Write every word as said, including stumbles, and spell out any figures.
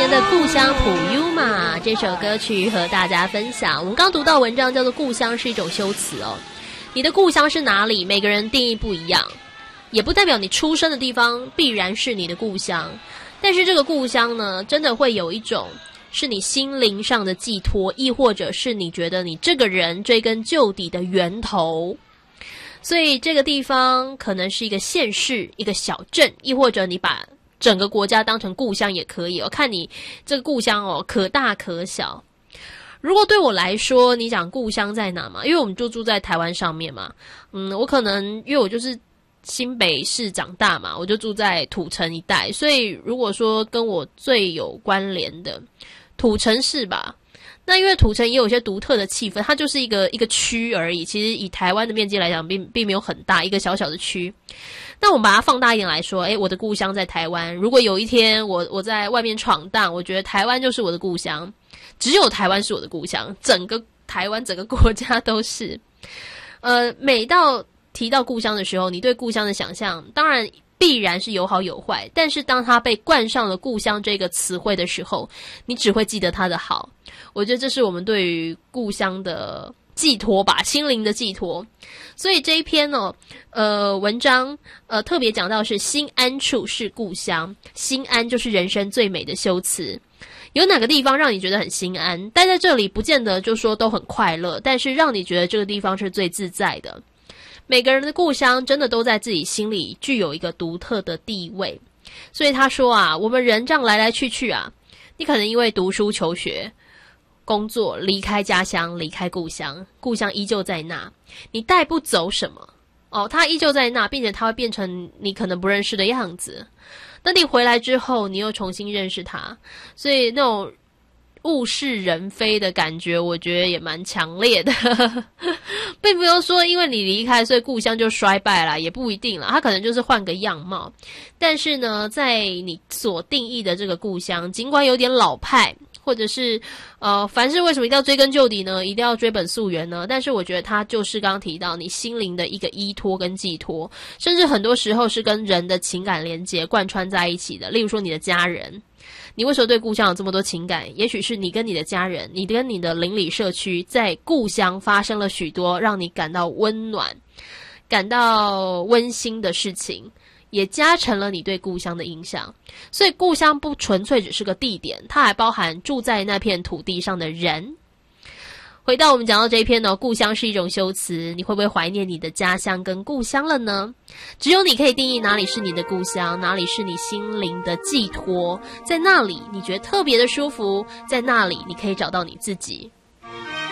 年的故乡普悠玛这首歌曲和大家分享。我们刚读到文章叫做故乡是一种修辞哦，你的故乡是哪里？每个人定义不一样，也不代表你出生的地方必然是你的故乡。但是这个故乡呢，真的会有一种是你心灵上的寄托，亦或者是你觉得你这个人追根究底的源头。所以这个地方可能是一个县市，一个小镇，亦或者你把整个国家当成故乡也可以哦，看你这个故乡哦，可大可小。如果对我来说，你讲故乡在哪嘛？因为我们就住在台湾上面嘛，嗯，我可能因为我就是新北市长大嘛，我就住在土城一带，所以如果说跟我最有关联的土城市吧，那因为土城也有一些独特的气氛，它就是一个一个区而已，其实以台湾的面积来讲并并没有很大，一个小小的区。那我们把它放大一点来说，诶，我的故乡在台湾，如果有一天我我在外面闯荡，我觉得台湾就是我的故乡，只有台湾是我的故乡，整个台湾整个国家都是。呃，每到提到故乡的时候，你对故乡的想象当然必然是有好有坏，但是当它被冠上了故乡这个词汇的时候，你只会记得它的好。我觉得这是我们对于故乡的寄托吧，心灵的寄托。所以这一篇呢、哦，呃，文章呃特别讲到是心安处是故乡，心安就是人生最美的修辞。有哪个地方让你觉得很心安？待在这里不见得就说都很快乐，但是让你觉得这个地方是最自在的。每个人的故乡真的都在自己心里具有一个独特的地位。所以他说啊，我们人这样来来去去啊，你可能因为读书求学工作离开家乡，离开故乡，故乡依旧在那，你带不走什么哦，它依旧在那，并且它会变成你可能不认识的样子。等你回来之后，你又重新认识它，所以那种物是人非的感觉，我觉得也蛮强烈的。并不用说因为你离开，所以故乡就衰败啦，也不一定啦，它可能就是换个样貌。但是呢，在你所定义的这个故乡，尽管有点老派，或者是呃，凡事为什么一定要追根究底呢？一定要追本溯源呢？但是我觉得它就是刚刚提到你心灵的一个依托跟寄托，甚至很多时候是跟人的情感连结贯穿在一起的。例如说你的家人，你为什么对故乡有这么多情感？也许是你跟你的家人，你跟你的邻里社区在故乡发生了许多让你感到温暖、感到温馨的事情，也加成了你对故乡的印象。所以故乡不纯粹只是个地点，它还包含住在那片土地上的人。回到我们讲到这一篇呢，故乡是一种修辞，你会不会怀念你的家乡跟故乡了呢？只有你可以定义哪里是你的故乡，哪里是你心灵的寄托，在那里你觉得特别的舒服，在那里你可以找到你自己。